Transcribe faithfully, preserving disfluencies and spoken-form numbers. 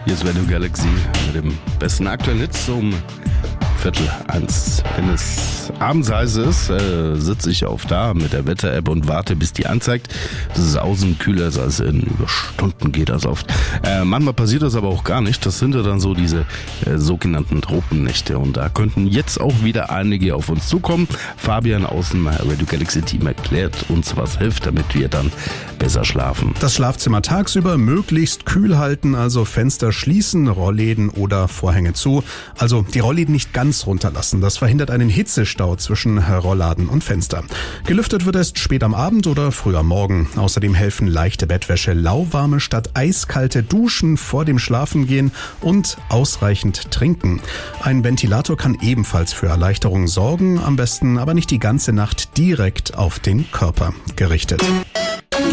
Hier ist Radio Galaxy mit dem besten aktuellen Hits um Viertel eins. Wenn es abends heiß ist, äh, sitze ich auf da mit der Wetter-App und warte, bis die anzeigt, dass es außen kühler ist als in über Stunden geht das oft. Äh, manchmal passiert das aber auch gar nicht. Das sind ja dann so diese äh, sogenannten Tropennächte und da könnten jetzt auch wieder einige auf uns zukommen. Fabian aus dem Radio Galaxy Team erklärt uns, was hilft, damit wir dann besser schlafen. Das Schlafzimmer tagsüber möglichst kühl halten, also Fenster schließen, Rollläden oder Vorhänge zu. Also die Rollläden nicht ganz runterlassen. Das verhindert einen Hitzestau zwischen Rollladen und Fenster. Gelüftet wird erst spät am Abend oder früh am Morgen. Außerdem helfen leichte Bettwäsche, lauwarme statt eiskalte Duschen vor dem Schlafengehen und ausreichend trinken. Ein Ventilator kann ebenfalls für Erleichterung sorgen, am besten aber nicht die ganze Nacht direkt auf den Körper gerichtet.